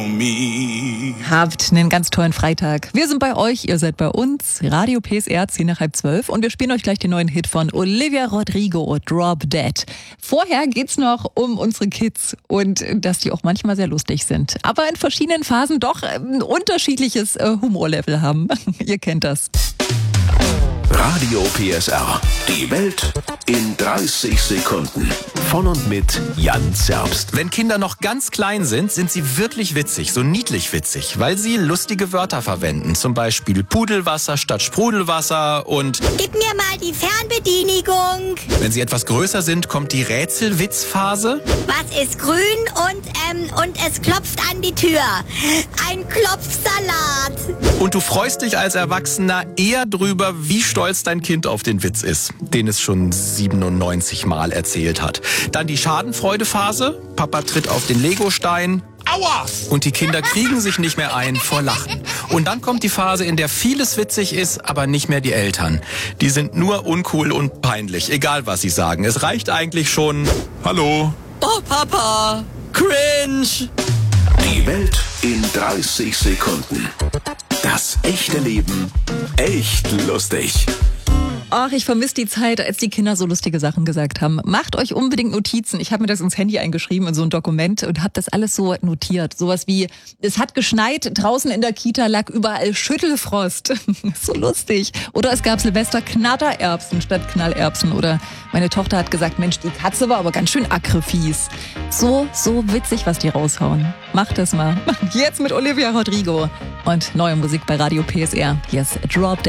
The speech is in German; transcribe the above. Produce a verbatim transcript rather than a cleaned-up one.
Habt einen ganz tollen Freitag. Wir sind bei euch, ihr seid bei uns. Radio P S R, zehn nach halb zwölf. Und wir spielen euch gleich den neuen Hit von Olivia Rodrigo, Drop Dead. Vorher geht's noch um unsere Kids und dass die auch manchmal sehr lustig sind. Aber in verschiedenen Phasen doch ein unterschiedliches Humorlevel haben. Ihr kennt das. Radio P S R. Die Welt in dreißig Sekunden. Von und mit Jan Zerbst. Wenn Kinder noch ganz klein sind, sind sie wirklich witzig, so niedlich witzig, weil sie lustige Wörter verwenden. Zum Beispiel Pudelwasser statt Sprudelwasser und Gib mir mal die Fernbedienigung. Wenn sie etwas größer sind, kommt die Rätselwitzphase. Was ist grün und, ähm, und es klopft an die Tür? Ein Klopfsalat. Und du freust dich als Erwachsener eher drüber, wie stolz dein Kind auf den Witz ist, den es schon siebenundneunzig Mal erzählt hat. Dann die Schadenfreudephase. Papa tritt auf den Legostein. Aua! Und die Kinder kriegen sich nicht mehr ein vor Lachen. Und dann kommt die Phase, in der vieles witzig ist, aber nicht mehr die Eltern. Die sind nur uncool und peinlich, egal was sie sagen. Es reicht eigentlich schon... Hallo? Oh, Papa! Cringe! Die Welt in dreißig Sekunden. Das echte Leben echt lustig. Ach, ich vermisse die Zeit, als die Kinder so lustige Sachen gesagt haben. Macht euch unbedingt Notizen. Ich habe mir das ins Handy eingeschrieben in so ein Dokument und habe das alles so notiert. Sowas wie, es hat geschneit, draußen in der Kita lag überall Schüttelfrost. So lustig. Oder es gab Silvester Knattererbsen statt Knallerbsen. Oder meine Tochter hat gesagt, Mensch, die Katze war aber ganz schön aggrefies. So, so witzig, was die raushauen. Macht das mal. Jetzt mit Olivia Rodrigo und neue Musik bei Radio P S R. Hier ist Drop Dead.